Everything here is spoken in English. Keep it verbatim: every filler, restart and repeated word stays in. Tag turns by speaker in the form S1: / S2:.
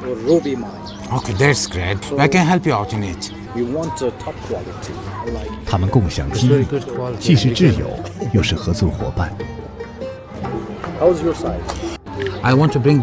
S1: or Ruby mine.
S2: Okay, that's great. I can help you out in it.
S1: We want a top quality, like
S3: 他们共享机
S2: Very
S3: 遇，
S2: good quality.
S3: 既是挚友，又是合作伙伴。
S1: how's your side?
S2: I want to bring